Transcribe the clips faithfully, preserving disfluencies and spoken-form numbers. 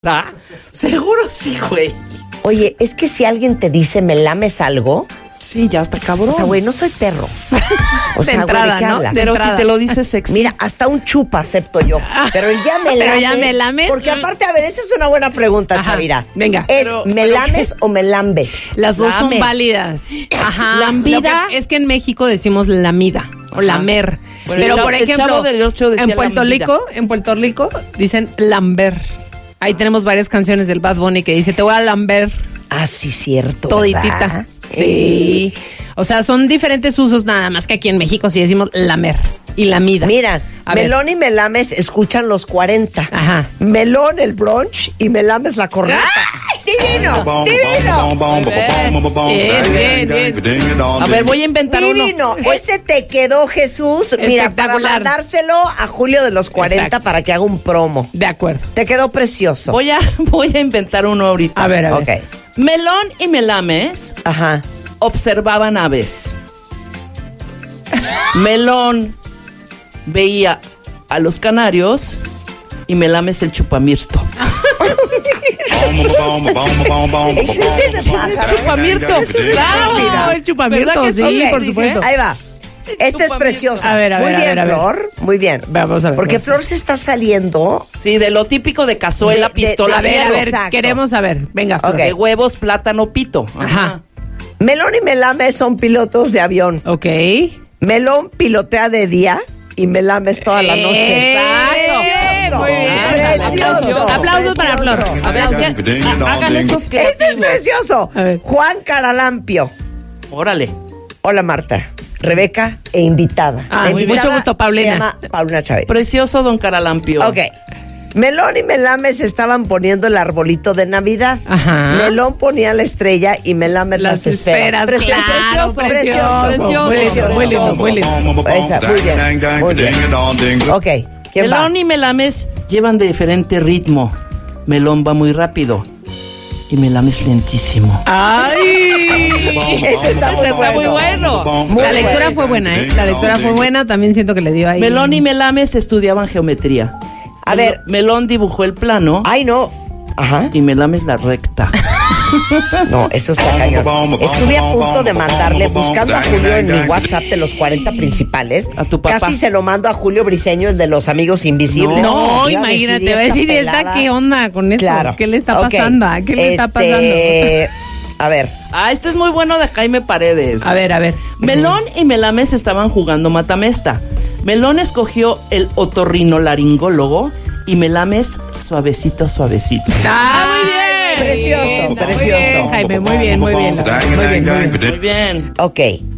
¿Ah? Seguro sí, güey. Oye, es que si alguien te dice, ¿me lames algo? Sí, ya está cabrón. O sea, güey, no soy perro. O sea, entrada, güey, ¿de qué ¿no? hablas? De Pero entrada. si te lo dices sexy. Mira, hasta un chupa acepto yo. Pero el ya me Pero lames. ya me lames. Porque aparte, a ver, esa es una buena pregunta, Ajá, Chavira. venga. ¿Es Pero- me pero lames o me lambes? Las dos son Lames. válidas. Ajá. Lambida. Lo que- es que en México decimos lamida o Ajá. lamer. Sí, Pero el por Chavo ejemplo, del Ocho decía en Puerto lambida. Rico, en Puerto Rico dicen lamber. Ahí tenemos varias canciones del Bad Bunny que dice, te voy a lamber Ah, sí, cierto. toditita. ¿verdad? Sí. O sea, son diferentes usos nada más que aquí en México sí decimos lamer y lamida. Mira, A ver. Melón y Melames escuchan los cuarenta. Ajá. Melón el brunch y Melames la corneta. ¡Divino! ¡Divino! Bien, bien, bien. A ver, voy a inventar Divino, uno. Voy- ese te quedó, Jesús. Mira, para Espectacular. mandárselo a Julio de los cuarenta Exacto. para que haga un promo. De acuerdo. Te quedó precioso. Voy a, voy a inventar uno ahorita. A ver, a ver. Ok. Melón y Melames Ajá. observaban aves. Melón veía a los canarios y Melames el chupamirto. ¿Existe ese pájaro? Chupamirto. Claro, el chupamirto, ¿Verdad que sí, sí? por Ok, supuesto. Ahí va. Esta es Chupamirto. preciosa. A ver, a Muy ver, a bien, ver, a ver. Flor. Muy bien. Vamos a ver. Porque vamos a ver. Flor se está saliendo. Sí, de lo típico de cazuela, De- de- pistola, A ver, a ver, Exacto. queremos saber. Venga, Flor. Ok. de huevos, plátano, pito. Ajá. Melón y Melames son pilotos de avión. Ok. Melón pilotea de día y Melames toda la noche. Eh, Exacto. muy bien. Precioso. Aplausos para Flor. Precioso. A ver, ¿qué? Ha- hagan estos Este es creativos. precioso. A ver. Juan Caralampio. Órale. Hola, Marta. Rebeca e invitada. Ah, La muy- invitada mucho gusto, Paulina. Se llama Paulina Chávez. Precioso don Caralampio. Ok. Melón y Melames estaban poniendo el arbolito de Navidad. Ajá. Melón ponía la estrella y Melames las, Las esferas, Precioso, claro, precioso, precioso, precioso, muy lindo, precioso. muy lindo, muy lindo. Esa, muy bien, muy bien. Ok, ¿quién Melón va? y Melames llevan de diferente ritmo. Melón va muy rápido y Melames lentísimo. ¡Ay! Este está muy Está bueno. muy bueno. Muy La lectura bueno. fue buena, ¿eh? La lectura fue buena. También siento que le dio ahí. Melón y Melames estudiaban geometría. A Melo- ver. Melón dibujó el plano Ay, no. Ajá. y Melames la recta. No, eso está cañón. Estuve a punto de mandarle, buscando a Julio en mi WhatsApp de los cuarenta principales. A tu papá. Casi se lo mando a Julio Briseño, el de los amigos invisibles. No, Iba a imagínate, decir, va a decir, ¿y esta esta pelada? qué onda con esto? Claro. ¿Qué le está Ok. pasando? ¿Qué le está Este, A ver. Ah, este es muy bueno de Jaime Paredes. A ver, a ver. Melón y Melames estaban jugando matamesta. Melón escogió el otorrinolaringólogo y Melames suavecito, suavecito. ¡Ah, muy bien! Precioso, Muy precioso. bien, Jaime, muy bien, muy bien. Muy bien, muy bien. Muy bien. Ok.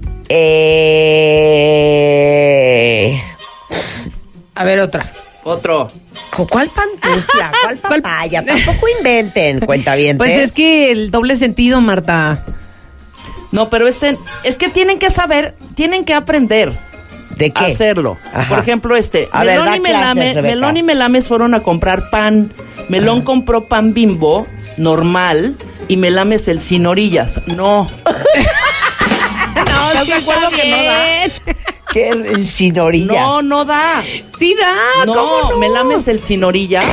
Eh... A ver, otra. Otro. ¿Cuál pantufla? ¿Cuál ¿Cuál- papaya? Tampoco inventen, cuentavientes. Pues es que el doble sentido, Marta. No, pero este, es que tienen que saber, tienen que aprender ¿De qué? a hacerlo. Ajá. Por ejemplo, este, A ver, Melón, da y clases, Melame- Rebeca. Melón y Melames fueron a comprar pan. Melón compró pan Bimbo, normal, y Melames el sin orillas. No. No, ¿Estás de acuerdo que no da? ¿Qué? El sin orillas. No, no da. Sí da, No, ¿cómo no? Melames el sin orillas.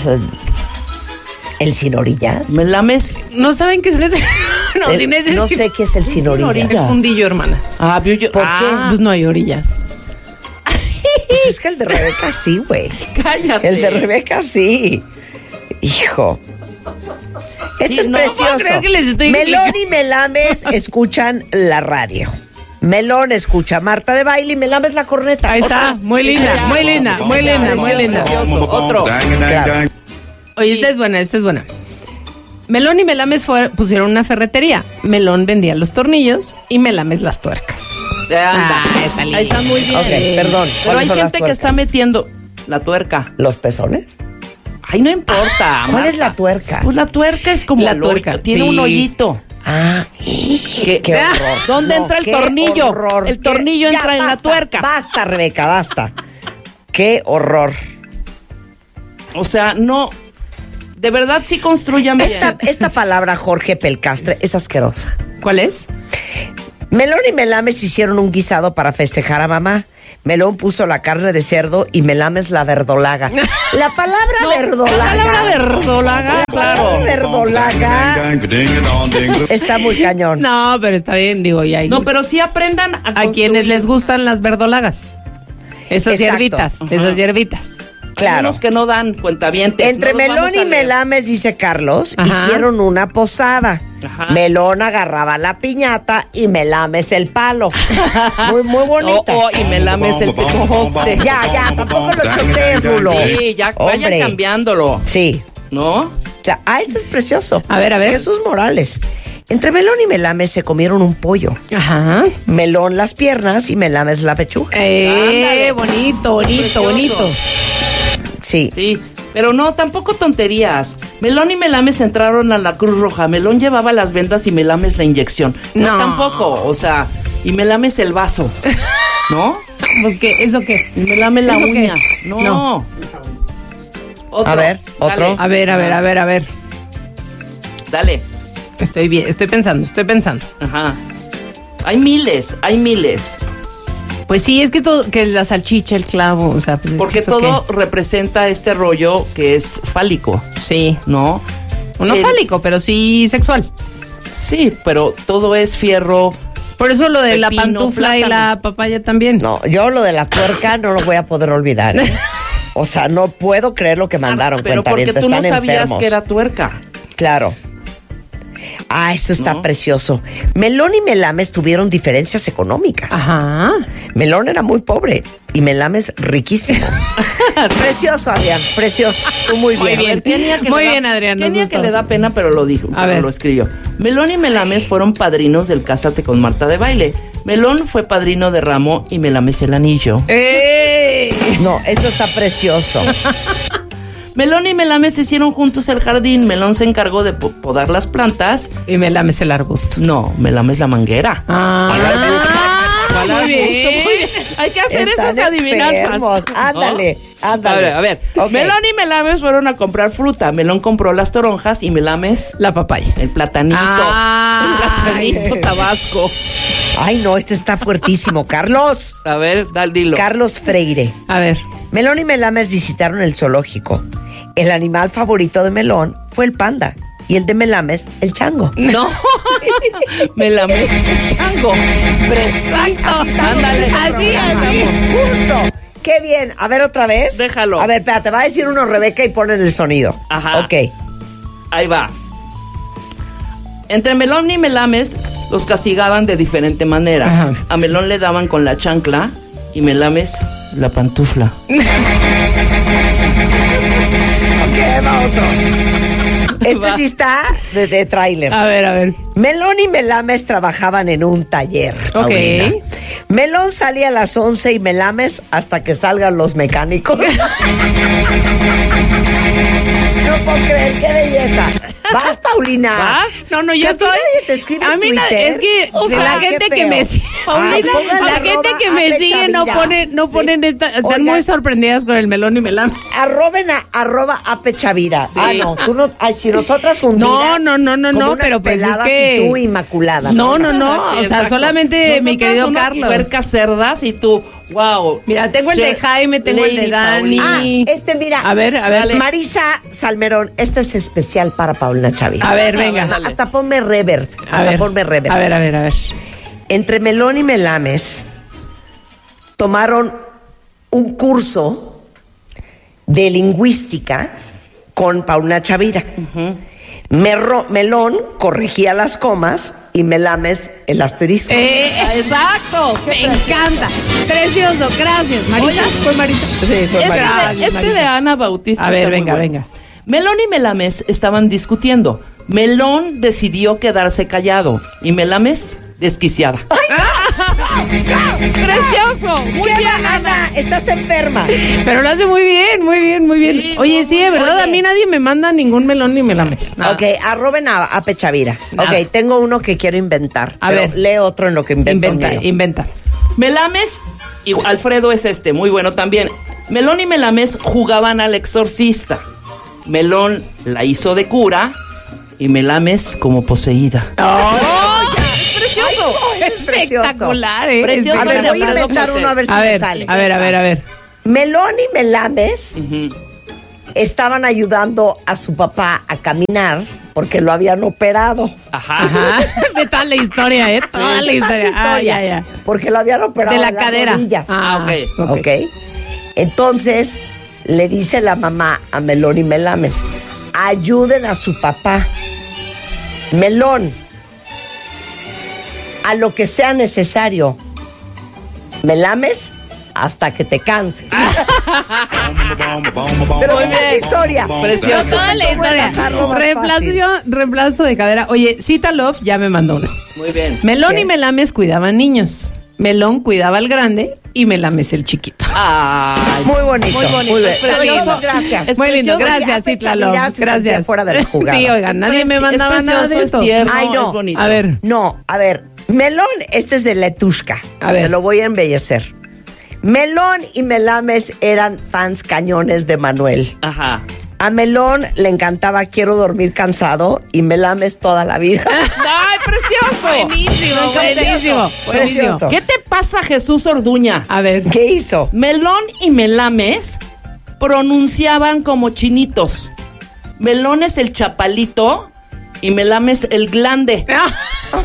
¿El sin orillas? Melames. ¿No saben qué es ese? No, Eh, sin ese no sé qué es el sin orillas. Es fundillo, hermanas. Ah, vio yo. ¿Por qué? ah, Pues no hay orillas. Pues es que el de Rebeca sí, güey. cállate. El de Rebeca sí. Hijo. Esto Sí, es no, precioso. no puedo creer que les estoy Melón explicando. y Melames escuchan la radio. Melón escucha Marta de Baile y Melames la corneta. Ahí está, muy linda, muy linda, muy linda, muy linda. Precioso. Otro. Claro. Oye, esta es buena, esta es buena. Melón y Melames fue- pusieron una ferretería. Melón vendía los tornillos y Melames las tuercas. Anda. Ah, está lindo. Ahí está muy bien. Ok, perdón. Pero ¿cuáles hay son las gente que tuercas? está metiendo la tuerca. ¿Los pezones? Ay, no importa. ¿Cuál Marta. es la tuerca? Pues la tuerca es como La el tuerca, hoyo, tiene sí. un hoyito. Ah, ¿Qué, qué horror. ¿Dónde No, entra el qué tornillo? horror, El qué- tornillo Ya, entra en la basta, tuerca. Basta, Rebeca, basta. Qué horror. O sea, no. De verdad sí construyan bien. Esta, esta palabra, Jorge Pelcastre, es asquerosa. ¿Cuál es? Melón y Melames hicieron un guisado para festejar a mamá. Melón puso la carne de cerdo y Melames la verdolaga. La palabra No, verdolaga. La palabra verdolaga, La palabra claro. verdolaga está muy cañón. No, pero está bien, digo, y hay No, pero sí aprendan a a construir. quienes les gustan las verdolagas. Esas Exacto. hierbitas, Ajá. esas hierbitas. Claro. Unos que no dan cuentavientes. Entre no los Melón vamos y a leer. Melames, dice Carlos, Ajá. hicieron una posada. Ajá. Melón agarraba la piñata y Melames el palo. Muy, muy O, bonita. o, y me lames el tecojote. Ya, ya, tampoco lo chotees, Rulo. Sí, ya vayan Hombre. cambiándolo, Sí. ¿no? Ya, ah, este es precioso. A ver, a ver. Jesús Morales. Entre Melón y Melames se comieron un pollo. Ajá. Melón las piernas y Melames la pechuga. Eh, Ándale. bonito, bonito, Precioso. bonito. Sí. Sí, pero no, tampoco tonterías. Melón y Melames entraron a la Cruz Roja. Melón llevaba las vendas y Melames la inyección. No, No. tampoco. O sea, y Melames el vaso, ¿no? Pues que, ¿eso qué? Y Melames la ¿Eso qué? uña. No. No. Otro, A ver, otro. dale. A ver, a ver, a ver, a ver. Dale. Estoy bien, estoy pensando, estoy pensando. Ajá. Hay miles, hay miles. Pues sí, es que todo, que la salchicha, el clavo, o sea, pues es Porque que eso todo representa este rollo que es fálico, qué. Sí. ¿no? No El- fálico, pero sí sexual. Sí, pero todo es fierro. Por eso lo de la Pepino, pantufla y plátano. la papaya también. No, yo lo de la tuerca no lo voy a poder olvidar. ¿eh? O sea, no puedo creer lo que mandaron. Ah, pero porque cuentavientes, tú no están sabías enfermos. que era tuerca. Claro. Ah, eso está ¿No? precioso. Melón y Melames tuvieron diferencias económicas. Ajá. Melón era muy pobre y Melames riquísimo. Precioso, Adrián, precioso. Tú muy Muy bien. bien. A ver, Kenia que Muy le da- bien, Adrián, nos Kenia gustó. que le da pena, pero lo dijo. A pero ver. Lo escribió. Melón y Melames fueron padrinos del Cásate con Marta de Baile. Melón fue padrino de ramo y Melames el anillo. ¡Eh! No, esto está precioso. Melón y Melames se hicieron juntos el jardín. Melón se encargó de po- podar las plantas. Y me lames el arbusto. No, Melames la manguera. Ah, ¿Cuál muy arbusto? bien. Muy bien. Hay que hacer Están esas adivinanzas. enfermos. Ándale, ándale. A ver, a ver. Ok. Melón y Melames fueron a comprar fruta. Melón compró las toronjas y Melames La papaya. el platanito. Ay. El platanito Tabasco. Ay, no, este está fuertísimo. Carlos. A ver, dal, dilo. Carlos Freire. A ver. Melón y Melames visitaron el zoológico. El animal favorito de Melón fue el panda y el de Melames el chango. No. Melames el chango. Exacto. Ándale. Así, así. Justo. Qué bien. A ver otra vez. Déjalo. A ver, espérate, va a decir uno Rebeca y ponen el sonido. Ajá. Ok. Ahí va. Entre Melón y Melames los castigaban de diferente manera. Ajá. A Melón le daban con la chancla y Melames la pantufla. Ok, va otro. Este Va. sí está de, de tráiler. A ver, a ver. Melón y Melames trabajaban en un taller. Ok. Paulina. Melón salía a las once y Melames hasta que salgan los mecánicos. No puedo creer, qué belleza. ¿Vas, Paulina? ¿Vas? No, no, Que yo a ti estoy. nadie te escribe a en mí na- Twitter. es que O sea, la qué gente que feo. me sigue, Ay, Paulina, póngale la gente arroba que me Ape sigue no Chavira. pone, no Sí. ponen esta, están Oigan. muy sorprendidas con el melón y melame. Arroben a arroba Ape Chavira. Sí. Ah, no, tú no. Ay, si nosotras hundidas. No, no, no, no, como no, unas pero pues es peladas que- y tú inmaculada. No, no, no, Sí, o sea, exacto. solamente mi Nosotras querido unas Carlos. puercas cerdas y tú, wow. Mira, tengo el de Jaime, tengo el de Lady Dani. Paulina. Ah, este, mira. A ver, a ver. Dale. Marisa Salmerón, este es especial para Paulina Chavira. A ver, venga. Dale. Hasta ponme rever. A Hasta ver, ponme rever. a ver, a ver, a ver. Entre Melón y Melames tomaron un curso de lingüística con Paulina Chavira. Merro- Melón corregía las comas y Melames el asterisco. Eh, Exacto. me encanta. Precioso, gracias. Marisa, Oye. fue Marisa. Sí, fue Este, Marisa. de, este de Ana Bautista. A ver, está muy venga, bueno. venga. Melón y Melames estaban discutiendo. Melón decidió quedarse callado y Melames desquiciada. ¡Precioso! Muy ¿Qué bien, va, Ana? Estás enferma. Pero lo hace muy bien, muy bien, muy bien. Sí, Oye, no, sí, de muy verdad, bien. a mí nadie me manda ningún melón ni melames. Nada. Ok, arroben a Ape Chavira. Nada. Ok, tengo uno que quiero inventar. A pero ver. lee otro en lo que invento Inventa, mío. inventa. Melames, y Alfredo es este, muy bueno también. Melón y Melames jugaban al exorcista. Melón la hizo de cura y Melames como poseída. ¡Oh! ¡Es precioso! ¡Es espectacular, ¿eh? Precioso. A ver, voy a Alfredo inventar Cortés. uno a ver si A me ver, sale. a ver, a ver, a ver. Melón y Melames Ujú. estaban ayudando a su papá a caminar porque lo habían operado. Ajá. Ajá. Ve toda la historia, ¿eh? Toda la historia. Ah, ya, ya. Porque lo habían operado De la en las cadera. rodillas. Ah, ok. ok. Entonces le dice la mamá a Melón y Melames, ayuden a su papá. Melón, a lo que sea necesario. Melames, hasta que te canses. Pero Muy ¿qué tal la bien. historia? Precioso. No, toda la ¿Cómo historia. enlazarlo más Reemplazo, reemplazo de cadera. Oye, Cita Love ya me mandó una. Muy bien. Melón ¿Qué? y Melames cuidaban niños. Melón cuidaba al grande y Melames el chiquito. Ay, Muy bonito. Muy bonito, bien. es precioso. Oye, gracias. Es Muy lindo, precioso. gracias, Ya, Cita Fecha, Love. mira, se sentía Gracias. fuera de la jugada. Sí, oigan, Es nadie me preci- mandaba es nada de precioso, eso. es tierno, Ay, no. es bonito. A ver, No, a ver, Melón, este es de Letushka. A ver. Te lo voy a embellecer. Melón y Melames eran fans cañones de Manuel. Ajá. A Melón le encantaba Quiero dormir cansado y Melames toda la vida. ¡Ay, precioso! buenísimo, Precioso. buenísimo, Precioso. buenísimo. ¿Qué te pasa, Jesús Orduña? A ver, ¿Qué hizo? Melón y Melames pronunciaban como chinitos. Melón es el chapalito y Melames el glande. O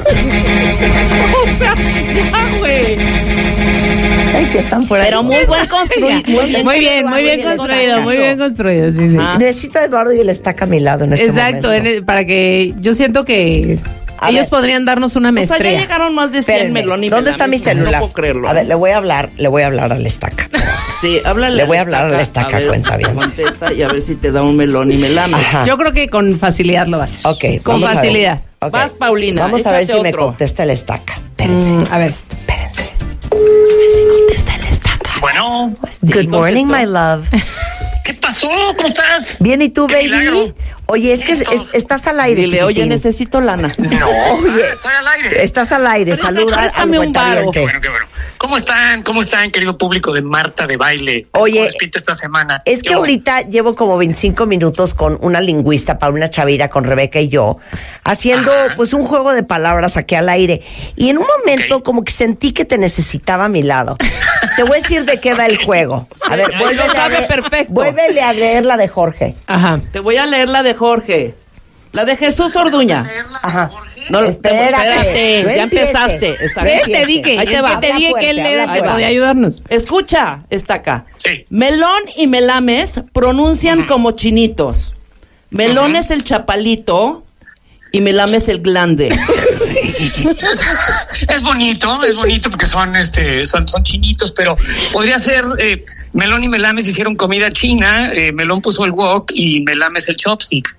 sea, ya, güey. Ay, que están fuera Pero de- muy buen construido. Muy bien. muy bien, muy bien Eduardo, construido, muy exacto. bien construido, sí, sí. Ah. Necesito a Eduardo y él está a mi lado en este Exacto, momento. en el- para que yo siento que A ellos ver. podrían darnos una O sea, maestría. ya llegaron más de cien Espérenme, Melón y ¿dónde está mi Melames? celular? No puedo creerlo. A ver, le voy a hablar, le voy a hablar al estaca. Sí, háblale. Le voy a al hablar a la estaca, ver cuenta si bien. Contesta y a ver si te da un Melón y Melames. Ajá. Yo creo que con facilidad lo va a hacer. Ok, Con vamos a ver. facilidad. Ok. Vas, Paulina, Vamos a ver si échate me otro. contesta el estaca. Espérense, Mm, a ver. espérense. Contesta el estaca. Bueno, Good morning, contestó. my love. ¿qué pasó? ¿Cómo estás? Bien, ¿y tú, Qué baby? milagro. Oye, es que es- es- estás al aire, Dile, oye, chiquitín. necesito lana. No, Oye, estoy al aire. Estás al aire, Pero saluda al préstame un varo. cuentaviente. Qué bueno, qué bueno. ¿Cómo están? ¿Cómo están, querido público de Marta de Baile? Oye, ¿Cómo les pinta esta semana? Es que Yo- ahorita llevo como veinticinco minutos con una lingüista, Paulina Chavira, con Rebeca y yo, haciendo Ajá. pues un juego de palabras aquí al aire. Y en un momento Ok. como que sentí que te necesitaba a mi lado. Te voy a decir de qué va el juego. A ver, Él vuélvele lo a sabe leer- perfecto. Vuélvele a leer la de Jorge. Ajá. Te voy a leer la de Jorge. La de Jesús Orduña. Ajá. No, te- Espérate, espérate, no ya empieces. empezaste. Exacto. ¿Ves? Te dije, Ahí te va. te dije Habla que él fuerte, era habla que fuerte. podía ayudarnos. Escucha, está acá. Sí. Melón y Melames pronuncian como chinitos. Melón es el chapalito y Melames el glande. Es bonito, es bonito porque son este, son, son chinitos, pero podría ser eh, Melón y Melames hicieron comida china, eh, Melón puso el wok y Melames el chopstick.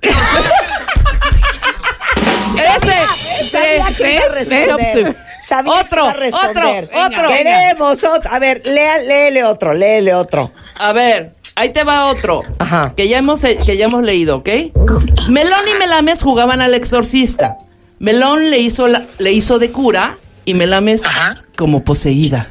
Ese. Sabía sí, que iba a ¿ves? responder. ¿Ves? Sabía Otro, que iba a responder. otro, otro. Queremos otro. A ver, lea, léele otro, léele otro. A ver, ahí te va otro. Ajá. Que ya hemos, que ya hemos leído, ¿ok? Melón y Melames jugaban al exorcista. Melón le hizo, la- le hizo de cura y Melames Ajá. como poseída.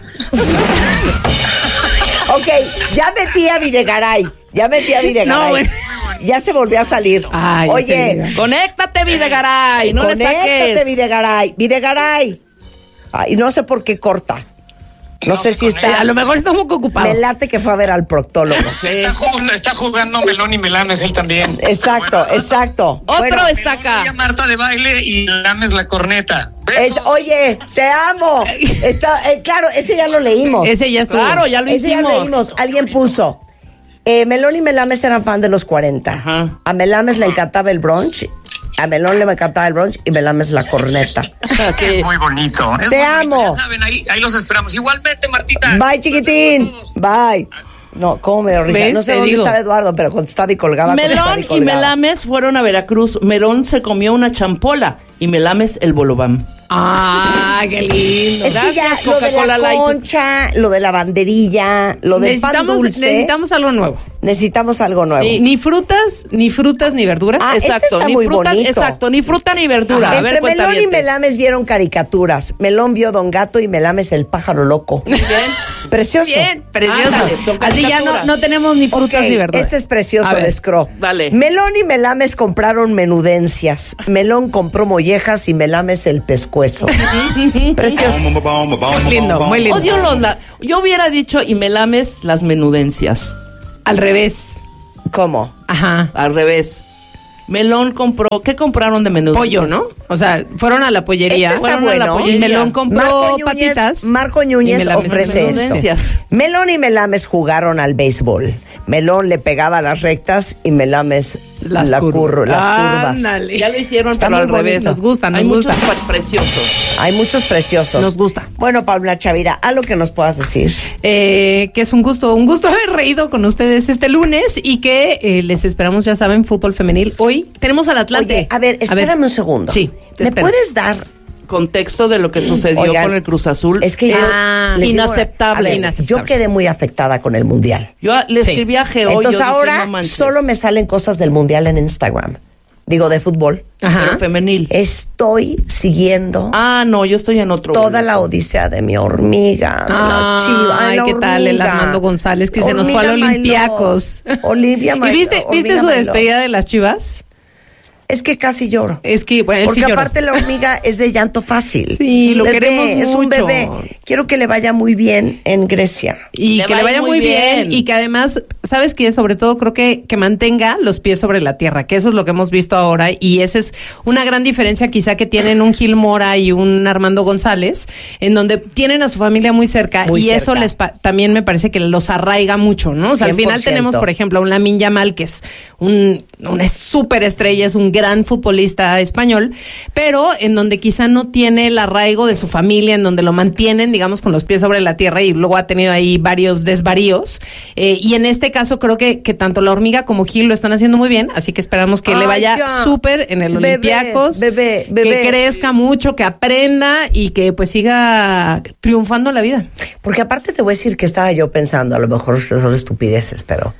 Ok, ya metí a Videgaray. Ya metí a Videgaray. No, güey. Ya se volvió a salir. Ay, Oye, ese Conéctate, Videgaray, no le conéctate, saques. Videgaray. Videgaray. Ay, no sé por qué corta. No, No sé se si conecta. está. A lo mejor está un poco ocupado. Me late que fue a ver al proctólogo. Sí. Está, jugando, está jugando Melón y Melames él también. Exacto, Bueno, exacto. Otro Bueno, está Melón oye a acá. Marta de Baile y Melames la corneta. es- Besos. oye, te amo. Está, eh, claro, ese ya lo leímos. Ese ya estuvo. Claro, ya lo Ese ya hicimos. lo leímos. Alguien puso. Eh, Melón y Melames eran fan de los cuarenta. Ajá. A Melames le encantaba el brunch. A Melón le encantaba el brunch y Melames la corneta. Sí. Es muy bonito. Es Te muy bonito, amo. Ya saben, ahí, ahí los esperamos. Igualmente, Martita. Bye, chiquitín. Bye. No, cómo me dio risa. ¿Ves? No sé Te dónde digo. estaba Eduardo, pero contestaba y colgaba. contestaba Melón y colgaba. Melames fueron a Veracruz. Melón se comió una champola y Melames el bolobán. Ah, qué lindo. Es que ya Gracias, lo de Coca-Cola la Light. concha, lo de la banderilla, lo del pan necesitamos, dulce. necesitamos algo nuevo. Necesitamos algo nuevo. Sí, ni frutas, ni frutas, ni verduras. Ah, este exacto, está ni muy fruta, bonito. exacto, ni fruta ni verdura. Ajá. A ver, Entre Melón y cuentavientes. Melames vieron caricaturas. Melón vio Don Gato y Melames el pájaro loco. Bien. Precioso. Bien, precioso. Ándale, son Así ya no, caricaturas. no tenemos ni frutas Ok, ni verduras. este es precioso A ver, de Scro. dale. Melón y Melames compraron menudencias. Melón compró mollejas y Melames el pescuezo. Precioso. Muy lindo, muy lindo. Odio los... La, yo hubiera dicho y me lames las menudencias. Al revés. ¿Cómo? Ajá. Al revés. Melón compró... ¿Qué compraron de menudencias? Pollo, ¿no? O sea, fueron a la pollería. Este está Fueron a la bueno. pollería. Y Melón compró Marco Núñez, patitas. Marco y Núñez Melames ofrece menudencias. esto. Melón y Melames jugaron al béisbol. Melón le pegaba las rectas y Melames Las la curvas. curro- las curvas. Ándale. Ya lo hicieron, Está pero muy al bonito. revés. Nos gusta, nos Hay gusta. muchos pa- preciosos. Hay muchos preciosos. Nos gusta. Bueno, Paula Chavira, algo que nos puedas decir. Eh, que es un gusto, un gusto haber reído con ustedes este lunes y que eh, les esperamos, ya saben, fútbol femenil. Hoy tenemos al Atlante. Oye, a ver, espérame un segundo. Sí, te ¿Me espero. puedes dar? Contexto de lo que sucedió Oigan, con el Cruz Azul. Es que yo, Ah, les digo, inaceptable, a ver, inaceptable. yo quedé muy afectada con el mundial. Yo le Sí. escribí a Geo. Entonces yo dije, ahora no manches. solo me salen cosas del mundial en Instagram. Digo, de fútbol. Ajá. Pero femenil. Estoy siguiendo Ah, no, yo estoy en otro. toda boleto. la odisea de mi hormiga, de Ah, las chivas. ay, la ¿qué tal el hormiga. Armando González que se nos fue Hormiga al my Olympiacos? love. Olivia my ¿Y viste, love, viste hormiga su my despedida de las Chivas? Es que casi lloro. Es que, bueno, él Porque sí lloró. aparte la hormiga es de llanto fácil. Sí, lo Bebé, queremos es un mucho. bebé. Quiero que le vaya muy bien en Grecia. Y Le que va le a vaya ir muy muy bien. bien. Y que además, ¿sabes qué? Sobre todo creo que, que mantenga los pies sobre la tierra, que eso es lo que hemos visto ahora y esa es una gran diferencia quizá que tienen un Gil Mora y un Armando González, en donde tienen a su familia muy cerca Muy y cerca. eso les pa- también me parece que los arraiga mucho, ¿no? O sea, al cien por final ciento. tenemos, por ejemplo, a un Lamine Yamal que es un, una súper estrella, es un gran futbolista español, pero en donde quizá no tiene el arraigo de su familia, en donde lo mantienen, digamos, con los pies sobre la tierra y luego ha tenido ahí varios desvaríos. Eh, y en este caso creo que, que tanto la hormiga como Gil lo están haciendo muy bien, así que esperamos que le Ay, vaya ya. súper en el Bebés, Olympiacos, bebé, bebé. que crezca mucho, que aprenda y que pues siga triunfando en la vida. Porque aparte te voy a decir que estaba yo pensando, a lo mejor son estupideces, pero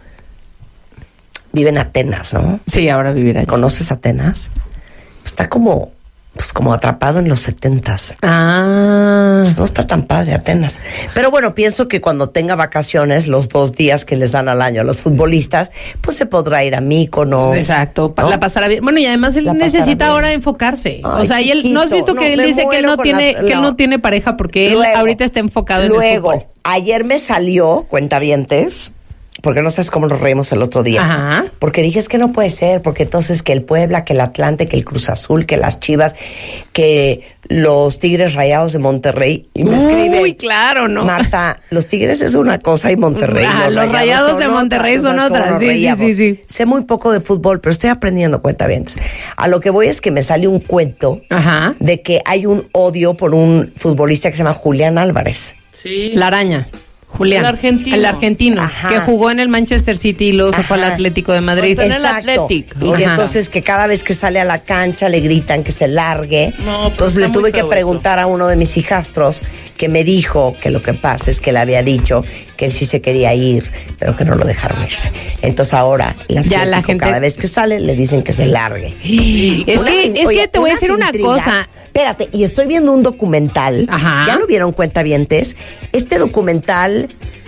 vive en Atenas, ¿no? Sí, ahora vivirá. ¿Conoces Atenas? Está como, pues como atrapado en los setentas. Ah. Pues no está tan padre Atenas. Pero bueno, pienso que cuando tenga vacaciones, los dos días que les dan al año a los futbolistas, pues se podrá ir a Míconos. Exacto, pa- ¿no? la pasará bien. Bueno, y además él La pasará necesita bien. ahora enfocarse. Ay, o sea, y él, ¿no has chiquito. visto que No, él me dice que él muero no con tiene, la- que él no. no tiene pareja porque él Luego, ahorita está enfocado luego, en el fútbol? ayer me salió, cuentavientes, porque no sabes cómo nos reímos el otro día. Ajá. Porque dije, es que no puede ser, porque entonces que el Puebla, que el Atlante, que el Cruz Azul, que las Chivas, que los Tigres Rayados de Monterrey. Y me escribe, Uy, claro, ¿no? Marta, los Tigres es una cosa y Monterrey. Ah, los Rayados de Monterrey son ¿no sabes cómo otras. nos Sí, sí, reíamos? sí, sí. Sé muy poco de fútbol, pero estoy aprendiendo, cuentavientes. A lo que voy es que me salió un cuento Ajá. de que hay un odio por un futbolista que se llama Julián Álvarez. Sí. La araña. Julián. El argentino. El argentino. Ajá. Que jugó en el Manchester City y luego se fue al Ajá. Atlético de Madrid. Pues en el Exacto. Athletic. Y que Ajá. entonces que cada vez que sale a la cancha le gritan que se largue. No, pues entonces está le tuve muy que feo preguntar a uno de mis hijastros que me dijo que lo que pasa es que le había dicho que él sí se quería ir, pero que no lo dejaron irse. Entonces ahora el Ya la Atlético, gente- cada vez que sale le dicen que se largue. Es Unas que, in- es oye, que te voy a unas decir una intrigas. cosa. Espérate, y estoy viendo un documental. Ajá. ¿Ya lo vieron, cuentavientes? Este documental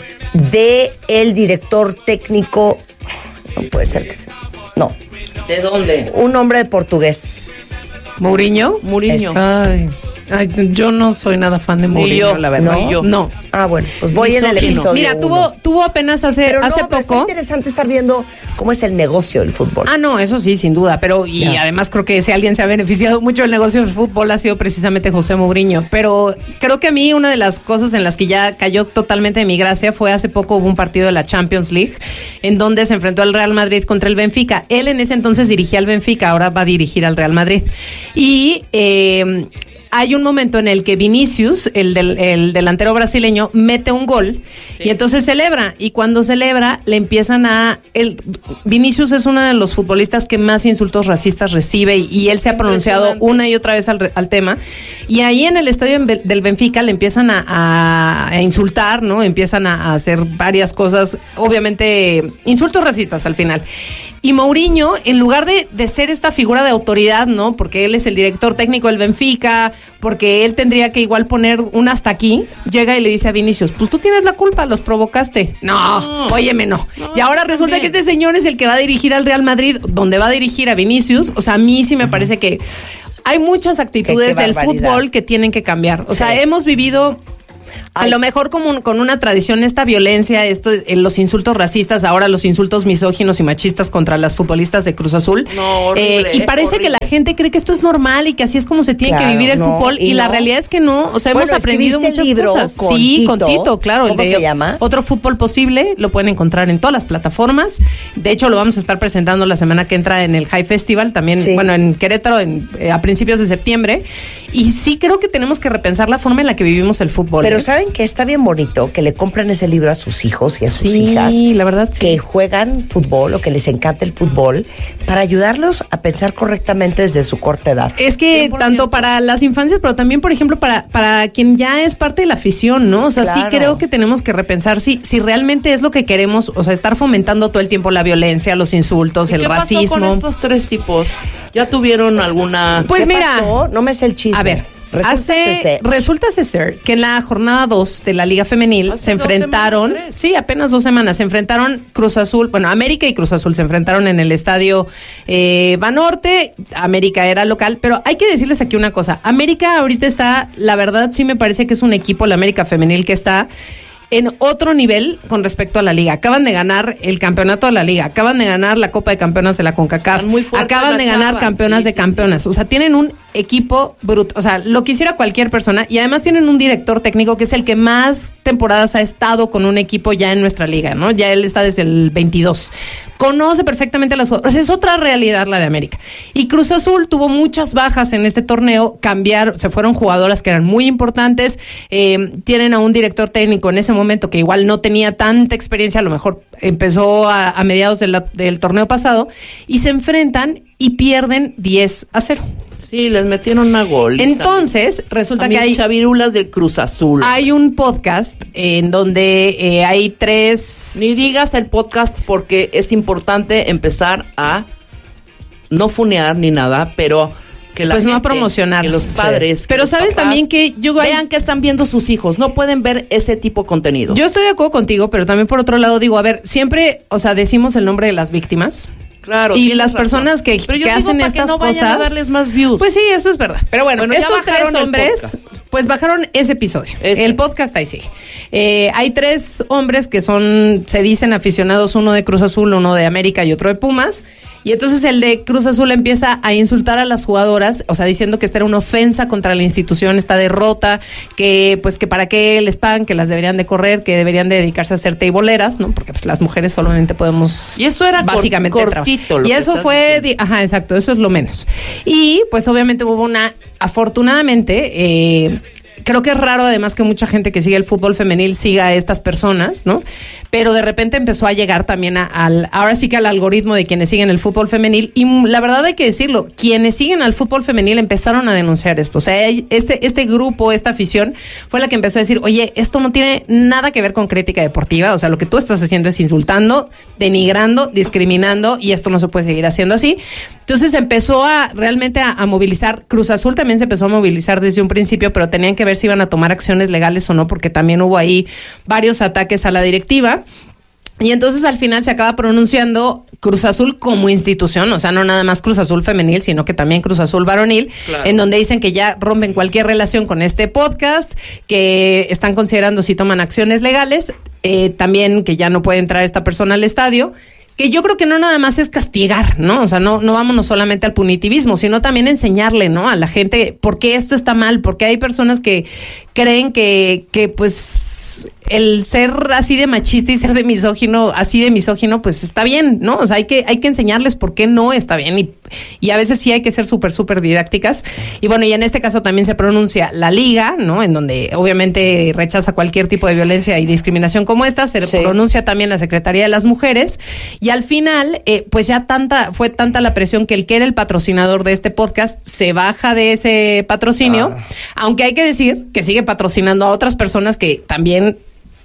de el director técnico. No puede ser que sea. No, ¿De dónde? un hombre de portugués. ¿Mourinho? Mourinho. Ay, ay, yo no soy nada fan de Ni Mourinho, yo, la verdad. ni yo. No. Ah, bueno, pues voy en el Misógino. episodio Mira, uno. tuvo, tuvo apenas hace, Pero no, hace pero está poco. interesante estar viendo cómo es el negocio del fútbol. Ah, no, eso sí, sin duda. Pero, y Ya. además creo que si alguien se ha beneficiado mucho del negocio del fútbol ha sido precisamente José Mourinho. Pero creo que a mí una de las cosas en las que ya cayó totalmente de mi gracia fue hace poco hubo un partido de la Champions League en donde se enfrentó al Real Madrid contra el Benfica. Él en ese entonces dirigía al Benfica, ahora va a dirigir al Real Madrid. Y eh, hay un momento en el que Vinicius, el, del, el delantero brasileño, mete un gol sí. y entonces celebra. Y cuando celebra, le empiezan a... El, Vinicius es uno de los futbolistas que más insultos racistas recibe y, y él se ha pronunciado una y otra vez al, al tema. Y ahí en el estadio del Benfica le empiezan a, a, a insultar, ¿no? Empiezan a, a hacer varias cosas, obviamente insultos racistas al final. Y Mourinho, en lugar de, de ser esta figura de autoridad, ¿no? Porque él es el director técnico del Benfica, porque él tendría que igual poner un hasta aquí, llega y le dice a Vinicius, pues tú tienes la culpa, los provocaste. No, no óyeme, no. no. Y ahora resulta también. que este señor es el que va a dirigir al Real Madrid, donde va a dirigir a Vinicius. O sea, a mí sí me parece que hay muchas actitudes del fútbol que tienen que cambiar. O sí. sea, hemos vivido... A lo mejor como un, con una tradición, esta violencia, esto, eh, los insultos racistas, ahora los insultos misóginos y machistas contra las futbolistas de Cruz Azul. No, horrible, eh, y parece horrible. que la gente cree que esto es normal y que así es como se tiene claro, que vivir el no, fútbol. Y, y no. la realidad es que no. O sea, bueno, hemos aprendido muchas libro cosas. Con sí, Tito. con Tito, claro. ¿Cómo el de se llama? Otro Fútbol Posible, lo pueden encontrar en todas las plataformas. De hecho, lo vamos a estar presentando la semana que entra en el High Festival, también, sí. bueno, en Querétaro, en, eh, a principios de septiembre. Y sí creo que tenemos que repensar la forma en la que vivimos el fútbol. Pero ¿eh? ¿saben qué? Está bien bonito que le compren ese libro a sus hijos y a sus sí, hijas. Sí, la verdad, sí. Que juegan fútbol o que les encanta el fútbol para ayudarlos a pensar correctamente desde su corta edad. Es que cien por ciento. Tanto para las infancias, pero también, por ejemplo, para, para quien ya es parte de la afición, ¿no? O sea, claro. sí creo que tenemos que repensar si, si realmente es lo que queremos, o sea, estar fomentando todo el tiempo la violencia, los insultos, el qué racismo. ¿Qué pasó con estos tres tipos? ¿Ya tuvieron alguna...? Pues ¿Qué mira, pasó? No me sé el chisme. A ver. Resulta Hace, ser. resulta ser que en la jornada dos de la Liga Femenil Hace se enfrentaron, semanas, sí, apenas dos semanas, se enfrentaron Cruz Azul, bueno, América y Cruz Azul se enfrentaron en el estadio eh, Banorte, América era local, pero hay que decirles aquí una cosa, América ahorita está, la verdad sí me parece que es un equipo, la América Femenil, que está en otro nivel con respecto a la liga. Acaban de ganar el campeonato de la liga, acaban de ganar la Copa de Campeonas de la CONCACAF, muy acaban de ganar chavas. campeonas sí, de sí, campeonas, sí. o sea, tienen un equipo brutal, o sea, lo quisiera cualquier persona, y además tienen un director técnico que es el que más temporadas ha estado con un equipo ya en nuestra liga, ¿no? Ya él está desde el veintidós. Conoce perfectamente las jugadoras, es otra realidad la de América. Y Cruz Azul tuvo muchas bajas en este torneo, cambiaron, se fueron jugadoras que eran muy importantes, eh, tienen a un director técnico en ese momento que igual no tenía tanta experiencia, a lo mejor empezó a, a mediados de la, del torneo pasado, y se enfrentan y pierden diez a cero. Sí, les metieron una gol. Entonces, resulta que hay chavirulas del Cruz Azul. Hay un podcast en donde eh, hay tres... Ni digas el podcast porque es importante empezar a no funear ni nada, pero que la pues gente, no a promocionar. Que los padres, sí. que Pero los sabes papás también que yo vean hay... que están viendo sus hijos, no pueden ver ese tipo de contenido. Yo estoy de acuerdo contigo, pero también por otro lado digo, a ver, siempre, o sea, decimos el nombre de las víctimas. Claro. Y las personas que, pero yo que digo hacen para estas que no cosas, vayan a darles más views. Pues sí, eso es verdad. Pero bueno, bueno estos tres hombres, pues bajaron ese episodio. Ese. El podcast ahí sigue. Eh, hay tres hombres que son, se dicen aficionados, uno de Cruz Azul, uno de América y otro de Pumas. Y entonces el de Cruz Azul empieza a insultar a las jugadoras, o sea, diciendo que esta era una ofensa contra la institución, esta derrota, que pues que para qué les pagan, que las deberían de correr, que deberían de dedicarse a ser teiboleras, ¿no? Porque pues las mujeres solamente podemos... Y eso era básicamente cortito. Lo y eso fue, di- ajá, exacto, eso es lo menos. Y pues obviamente hubo una, afortunadamente... Eh, Creo que es raro además que mucha gente que sigue el fútbol femenil siga a estas personas, ¿no? Pero de repente empezó a llegar también a, al, ahora sí que al algoritmo de quienes siguen el fútbol femenil, y la verdad hay que decirlo, quienes siguen al fútbol femenil empezaron a denunciar esto. O sea, este, este grupo, esta afición, fue la que empezó a decir, oye, esto no tiene nada que ver con crítica deportiva, o sea, lo que tú estás haciendo es insultando, denigrando, discriminando, y esto no se puede seguir haciendo así. Entonces empezó a realmente a, a movilizar. Cruz Azul también se empezó a movilizar desde un principio, pero tenían que ver si iban a tomar acciones legales o no, porque también hubo ahí varios ataques a la directiva. Y entonces al final se acaba pronunciando Cruz Azul como institución, o sea, no nada más Cruz Azul femenil, sino que también Cruz Azul varonil, claro. En donde dicen que ya rompen cualquier relación con este podcast, que están considerando si toman acciones legales, eh, también que ya no puede entrar esta persona al estadio. Que yo creo que no nada más es castigar, ¿no? O sea, no, no vámonos solamente al punitivismo, sino también enseñarle, ¿no? A la gente por qué esto está mal, porque hay personas que, creen que, que pues el ser así de machista y ser de misógino, así de misógino, pues está bien, ¿no? O sea, hay que, hay que enseñarles por qué no está bien y, y a veces sí hay que ser súper, súper didácticas. Y bueno, y en este caso también se pronuncia la Liga, ¿no? En donde obviamente rechaza cualquier tipo de violencia y discriminación como esta, se sí. pronuncia también la Secretaría de las Mujeres y al final, eh, pues ya tanta, fue tanta la presión que el que era el patrocinador de este podcast se baja de ese patrocinio, ah. aunque hay que decir que sigue patrocinando a otras personas que también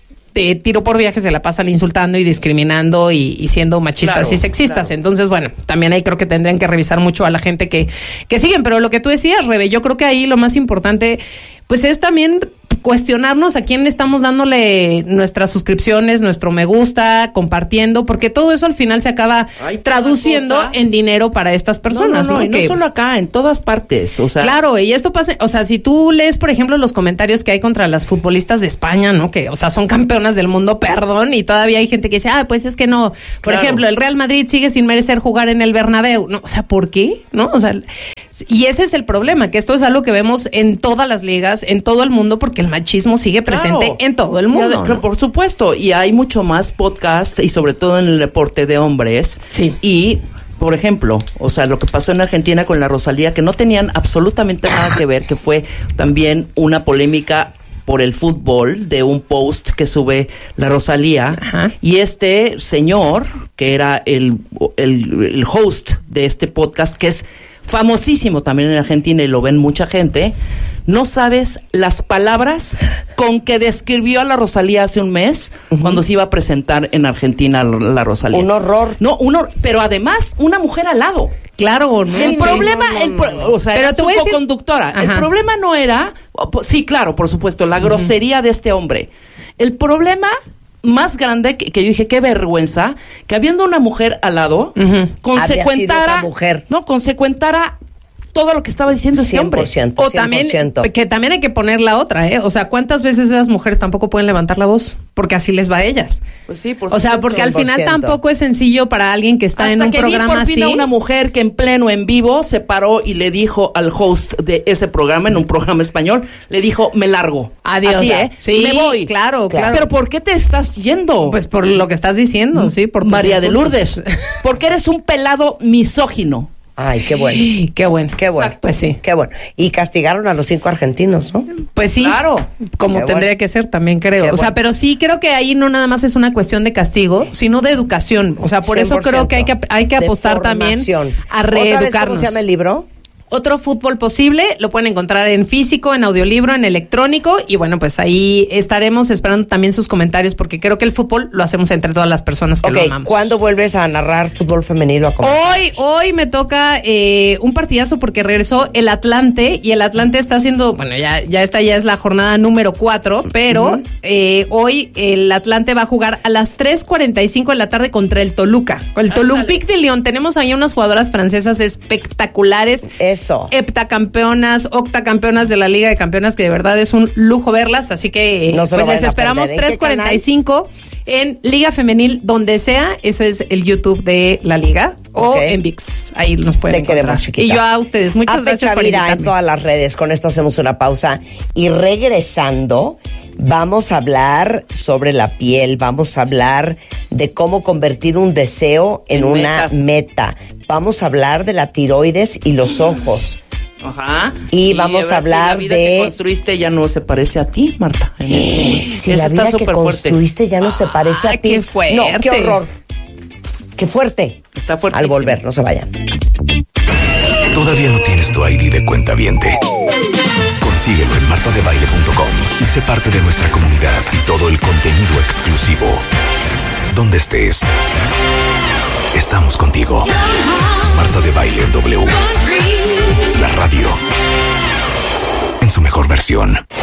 de tiro por viaje se la pasan insultando y discriminando y, y siendo machistas claro, y sexistas. Claro. Entonces, bueno, también ahí creo que tendrían que revisar mucho a la gente que, que siguen. Pero lo que tú decías, Rebe, yo creo que ahí lo más importante, pues es también cuestionarnos a quién estamos dándole nuestras suscripciones, nuestro me gusta, compartiendo, porque todo eso al final se acaba Ay, traduciendo en dinero para estas personas. No, no, no, ¿no? y no que, solo acá, en todas partes. O sea, claro, y esto pasa, o sea, si tú lees, por ejemplo, los comentarios que hay contra las futbolistas de España, ¿no? Que, o sea, son campeonas del mundo, perdón, y todavía hay gente que dice, ah, pues es que no. Por claro. ejemplo, el Real Madrid sigue sin merecer jugar en el Bernabéu. No, o sea, ¿por qué? ¿No? O sea, y ese es el problema, que esto es algo que vemos en todas las ligas, en todo el mundo, porque el machismo sigue presente claro. en todo el mundo. Ya, ¿no? Por supuesto, y hay mucho más podcast y sobre todo en el deporte de hombres. Sí. Y, por ejemplo, o sea, lo que pasó en Argentina con la Rosalía, que no tenían absolutamente nada que ver, que fue también una polémica por el fútbol de un post que sube la Rosalía. Ajá. Y este señor, que era el, el, el host de este podcast, que es famosísimo también en Argentina y lo ven mucha gente, no sabes las palabras con que describió a la Rosalía hace un mes uh-huh. cuando se iba a presentar en Argentina la Rosalía. Un horror. No, un horror, pero además una mujer al lado. Claro, no. El sí, problema, no, no, el pro, no. o sea, pero era te su voy a decir... co-conductora. Ajá. El problema no era, sí, claro, por supuesto, la grosería uh-huh. de este hombre. El problema más grande que, que yo dije, qué vergüenza, que habiendo una mujer al lado, uh-huh. consecuentara, mujer. no, consecuentara todo lo que estaba diciendo este hombre. cien por ciento, o también, que también hay que poner la otra, ¿eh? O sea, ¿cuántas veces esas mujeres tampoco pueden levantar la voz? Porque así les va a ellas. Pues sí, por O sea, porque al final tampoco es sencillo para alguien que está Hasta en un que programa vi por fin así. a una mujer que en pleno en vivo se paró y le dijo al host de ese programa, en un programa español, le dijo, me largo. Adiós. Así, ¿eh? Sí, me voy. Claro, claro. Pero ¿por qué te estás yendo? Pues por lo que estás diciendo, mm, sí. Por María de Lourdes. Porque eres un pelado misógino. Ay, qué bueno. Qué bueno. Qué bueno. Exacto. Pues sí. Qué bueno. Y castigaron a los cinco argentinos, ¿no? Pues sí. Claro. Como Qué tendría bueno. que ser, también creo. Qué o sea, bueno. pero sí creo que ahí no nada más es una cuestión de castigo, sino de educación. O sea, por cien por eso creo que hay que, hay que de apostar también formación. a ¿Otra vez reeducarnos. cómo se llama el libro? Otro fútbol posible, lo pueden encontrar en físico, en audiolibro, en electrónico, y bueno, pues ahí estaremos esperando también sus comentarios, porque creo que el fútbol lo hacemos entre todas las personas que Ok, lo amamos. ¿cuándo vuelves a narrar fútbol femenino a comentar? Hoy, hoy me toca eh, un partidazo porque regresó el Atlante, y el Atlante está haciendo, bueno, ya, ya esta ya es la jornada número cuatro, pero uh-huh. eh, hoy el Atlante va a jugar a las tres cuarenta y cinco de la tarde contra el Toluca, con el Olympique de Lyon. Tenemos ahí unas jugadoras francesas espectaculares. Eso. Heptacampeonas, octacampeonas de la Liga de Campeonas, que de verdad es un lujo verlas, así que No se pues lo les vayan a esperamos perder. ¿En qué tres cuarenta y cinco en Liga Femenil, donde sea. Eso es el YouTube de la Liga o Ok. en ViX, ahí nos pueden Te encontrar. queremos, chiquita. Y yo a ustedes, muchas Ape gracias por Chavira invitarme. en todas las redes. Con esto hacemos una pausa y regresando vamos a hablar sobre la piel, vamos a hablar de cómo convertir un deseo en, En una metas. meta. Vamos a hablar de la tiroides y los ojos. Ajá. Y vamos ver a hablar si la vida de- que construiste ya no se parece a ti, Marta. En este- Si Eso la está vida que súper fuerte. construiste ya no se parece a Ay, ti. qué fuerte. No, qué horror. Qué fuerte. Está fuertísimo. Al volver, no se vayan. ¿Todavía no tienes tu I D de cuentaviente? Consíguelo en marta de baile punto com y sé parte de nuestra comunidad y todo el contenido exclusivo. Donde estés, estamos contigo. Marta de Baile W. La radio en su mejor versión.